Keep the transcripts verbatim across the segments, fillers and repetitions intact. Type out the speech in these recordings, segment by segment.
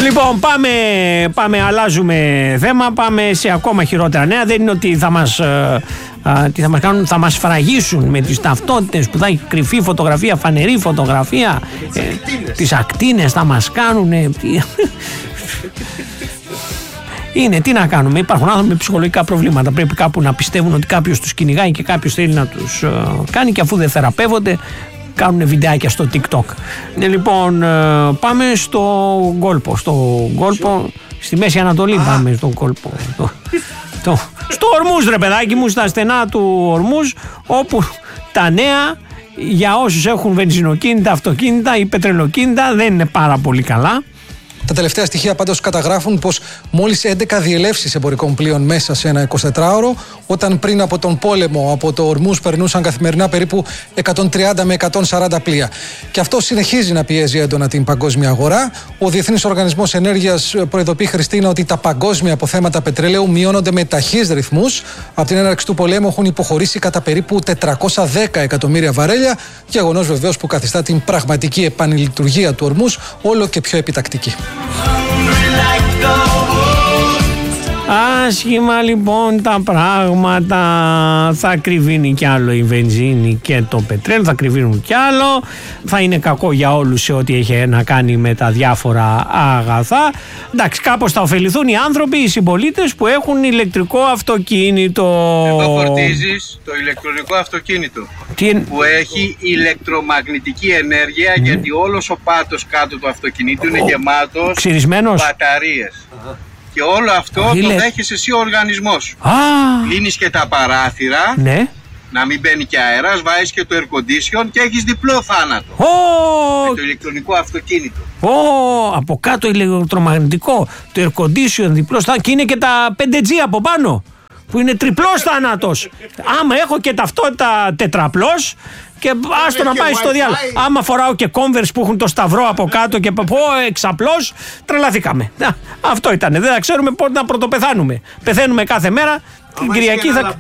Λοιπόν, πάμε, πάμε, αλλάζουμε θέμα, πάμε σε ακόμα χειρότερα νέα. Δεν είναι ότι θα μας, ε, ε, τι θα μας κάνουν, θα μας φραγίσουν με τις ταυτότητες που θα έχει κρυφή φωτογραφία, φανερή φωτογραφία, ε, τις ακτίνες θα μας κάνουν. Ε, είναι, τι να κάνουμε, υπάρχουν άνθρωποι με ψυχολογικά προβλήματα. Πρέπει κάπου να πιστεύουν ότι κάποιος τους κυνηγάει και κάποιος θέλει να τους ε, κάνει, και αφού δεν θεραπεύονται, κάνουν βιντεάκια στο TikTok. Ε, λοιπόν, ε, πάμε στο κόλπο. Στο κόλπο, στη Μέση Ανατολή ah. πάμε στον κόλπο. το, το, στο Ορμούζ, ρε παιδάκι μου, στα στενά του Ορμούζ, όπου τα νέα για όσους έχουν βενζινοκίνητα, αυτοκίνητα ή πετρελοκίνητα δεν είναι πάρα πολύ καλά. Τα τελευταία στοιχεία πάντως καταγράφουν πως μόλις έντεκα διελεύσεις εμπορικών πλοίων μέσα σε ένα εικοσιτετράωρο, όταν πριν από τον πόλεμο από το Ορμούζ περνούσαν καθημερινά περίπου εκατόν τριάντα με εκατόν σαράντα πλοία. Και αυτό συνεχίζει να πιέζει έντονα την παγκόσμια αγορά. Ο Διεθνής Οργανισμός Ενέργειας προειδοποιεί, Χριστίνα, ότι τα παγκόσμια αποθέματα πετρελαίου μειώνονται με ταχύς ρυθμούς. Από την έναρξη του πολέμου έχουν υποχωρήσει κατά περίπου τετρακόσια δέκα εκατομμύρια βαρέλια. Γεγονός βεβαίως που καθιστά την πραγματική επανλειτουργία του Ορμούζ όλο και πιο επιτακτική. Άσχημα λοιπόν τα πράγματα. Θα ακριβίνει κι άλλο η βενζίνη και το πετρέλαιο, θα ακριβίνουν κι άλλο. Θα είναι κακό για όλους σε ό,τι έχει να κάνει με τα διάφορα αγαθά. Εντάξει, κάπως θα ωφεληθούν οι άνθρωποι, οι συμπολίτες που έχουν ηλεκτρικό αυτοκίνητο. Εδώ φορτίζεις το ηλεκτρονικό αυτοκίνητο Τι... που έχει ηλεκτρομαγνητική ενέργεια, mm. γιατί όλος ο πάτος κάτω του αυτοκινήτου είναι γεμάτος ξυρισμένος μπαταρίες. Και όλο αυτό Φίλε. το δέχεσαι εσύ ο οργανισμός σου. Κλείνεις και τα παράθυρα, ναι. να μην μπαίνει και αέρας, βάζεις και το air condition και έχεις διπλό θάνατο. Oh. Με το ηλεκτρονικό αυτοκίνητο. Oh, από κάτω ηλεκτρομαγνητικό, το air condition διπλό θάνατο, και είναι και τα πέντε τζι από πάνω, που είναι τριπλός θάνατος. Άμα έχω και ταυτότητα τετραπλός, και άστο να πάει στο διάλογο. Άμα φοράω και Converse που έχουν το σταυρό από κάτω και πω εξαπλώς, τρελαθήκαμε. Αυτό ήταν. Δεν θα ξέρουμε πότε να πρωτοπεθάνουμε. Πεθαίνουμε κάθε μέρα. Την Κυριακή θα.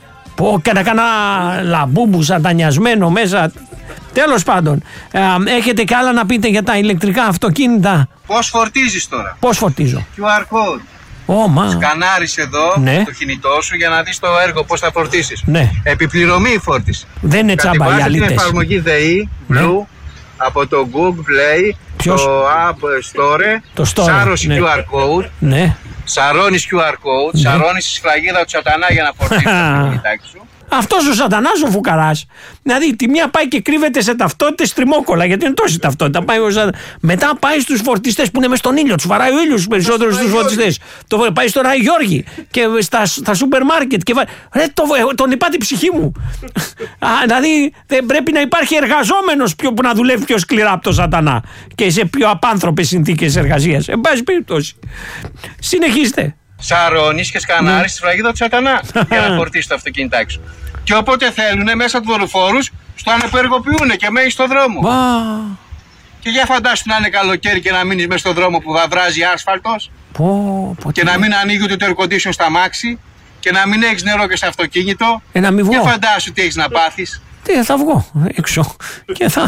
Πω και να κάνα λαμπούμπου σατανιασμένο μέσα. Τέλος πάντων, έχετε και άλλα να πείτε για τα ηλεκτρικά αυτοκίνητα? Πώς φορτίζεις τώρα? Πώς φορτίζω? κιου αρ code. Oh, σκανάρεις εδώ, ναι, το κινητό σου για να δεις το έργο πώς θα φορτίσεις. Ναι. Επιπληρωμή η φόρτιση. Δεν είναι τσάμπα οι αλήτες. Την εφαρμογή ΔΕΗ, ναι, Blue, από το Google Play, Ποιος? το App Store, το Store, σάρος ναι, κιου αρ code, ναι, σαρώνεις κιου αρ code, ναι, σαρώνεις τη σφραγίδα του σατανά για να φορτίσεις το κινητάκι σου. Αυτός ο σατανάς ο φουκαράς, δηλαδή τη μία πάει και κρύβεται σε ταυτότητες τριμόκολα, γιατί είναι τόση ταυτότητα. Πάει ο σατα... Μετά πάει στους φορτιστές που είναι μες στον ήλιο, τους βαράει ο ήλιος τους περισσότερους στους φορτιστές. Το... Πάει στον Άι Γιώργη και στα, στα σούπερ μάρκετ και βα... Ρε, το... τον είπα την ψυχή μου. Α, δηλαδή δεν πρέπει να υπάρχει εργαζόμενος πιο... που να δουλεύει πιο σκληρά από τον σατανά και σε πιο απάνθρωπες συνθήκες εργασίας. Εν πάση περιπτώσει. Συνεχίστε. Σαρώνεις και σκανάρεις, ναι, τη σφραγίδα του σατανά για να φορτίσεις το αυτοκίνητάκι σου. Και όποτε θέλουν μέσα του δορυφόρους, στο ανεπεργοποιούν και μένεις στον δρόμο. Wow. Και για φαντάσου να είναι καλοκαίρι και να μείνεις μέσα στον δρόμο που θα βράζει άσφαλτος. Oh, και να μην ανοίγει ούτε το air condition στα μάξι και να μην έχεις νερό και στο αυτοκίνητο. Ε, να μην βγω. Και φαντάσου τι έχεις να πάθεις. Τι, θα βγω έξω και θα...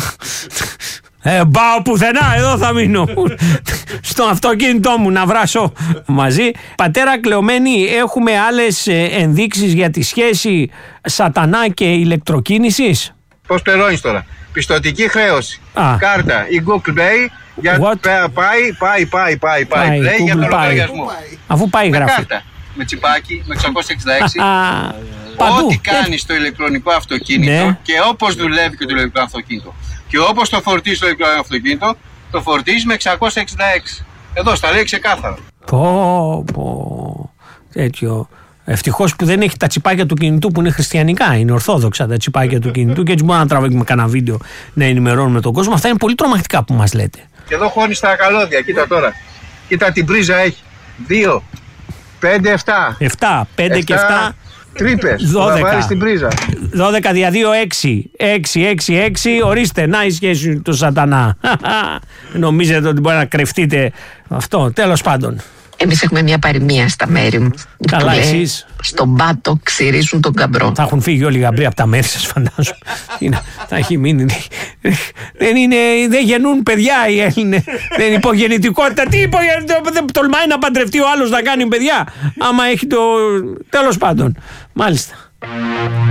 Ε, πάω πουθενά, εδώ θα μείνω στο αυτοκίνητό μου να βράσω μαζί. Πατέρα Κλεωμένη, έχουμε άλλες ενδείξεις για τη σχέση σατανά και ηλεκτροκίνησης? Πώς πληρώνεις τώρα? Πιστωτική χρέωση, Α. κάρτα ή Google Pay για What? πάει, πάει, πάει, πάει, πάει, Play για τον λογαριασμό. Αφού πάει με γράφει. Κάρτα, με τσιπάκι, με εξακόσια εξήντα έξι. Παντού. Ό,τι κάνει στο ηλεκτρονικό αυτοκίνητο, ναι, και όπως δουλεύει και το ηλεκτρονικό αυτοκίνητο και όπως το φορτίζει το ηλεκτρονικό αυτοκίνητο, το φορτίζει με εξακόσια εξήντα έξι. Εδώ στα λέει ξεκάθαρα. Πω, πω. Τέτοιο. Ευτυχώς που δεν έχει τα τσιπάκια του κινητού που είναι χριστιανικά, είναι ορθόδοξα τα τσιπάκια του κινητού και έτσι μπορούμε να τραβήξουμε κανένα βίντεο να ενημερώνουμε τον κόσμο. Αυτά είναι πολύ τρομακτικά που μας λέτε. Και εδώ χώνει τα καλώδια, κοίτα τώρα. Κοίτα την πρίζα έχει. δύο, πέντε, επτά. επτά, πέντε και επτά. Τρύπες, θα βάλεις την πρίζα. δώδεκα δια δύο, έξι. έξι, έξι, έξι, ορίστε, να η σχέση του σατανά. Νομίζετε ότι μπορεί να κρυφτείτε αυτό, τέλος πάντων. Εμείς έχουμε μια παροιμία στα μέρη μου. Καλά, εσείς. Στον πάτο ξυρίζουν τον καμπρό. Θα έχουν φύγει όλοι οι γαμπροί από τα μέρη σας, φαντάζομαι. Είναι, θα έχει μείνει. Δεν, είναι, δεν γεννούν παιδιά οι Έλληνες. Δεν είναι υπογεννητικότητα. Τι υπογεννητικότητα, δεν τολμάει να παντρευτεί ο άλλος να κάνει παιδιά. Άμα έχει το. Τέλος πάντων. Μάλιστα.